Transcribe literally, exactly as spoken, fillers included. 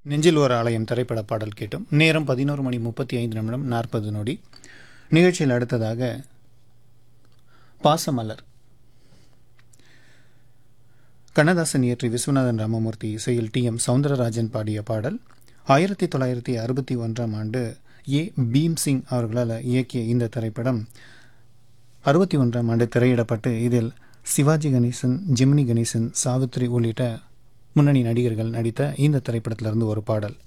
நெஞ்சில் ஒரு ஆலயம் திரைப்பட பாடல் கேட்டும். நேரம் பதினோரு மணி முப்பத்தி ஐந்து நிமிடம் நாற்பது நொடி. நிகழ்ச்சியில் அடுத்ததாக பாசமலர், கண்ணதாசன் இயற்றி விஸ்வநாதன் ராமமூர்த்தி இசையில் டி எம் சௌந்தரராஜன் பாடிய பாடல். ஆயிரத்தி தொள்ளாயிரத்தி அறுபத்தி ஒன்றாம் ஆண்டு ஏ பீம்சிங் அவர்களால் இயக்கிய இந்த திரைப்படம் அறுபத்தி ஒன்றாம் ஆண்டு திரையிடப்பட்டு இதில் சிவாஜி கணேசன், ஜெமினி கணேசன், சாவித்ரி உள்ளிட்ட முன்னணி நடிகர்கள் நடித்த இந்த திரைப்படத்திலிருந்து ஒரு பாடல்.